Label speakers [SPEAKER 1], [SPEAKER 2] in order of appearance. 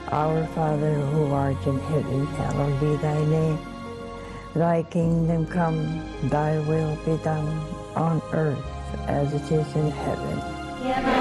[SPEAKER 1] Our Father who art in heaven, hallowed be thy name. Thy kingdom come, thy will be done on earth as it is in heaven.
[SPEAKER 2] Give us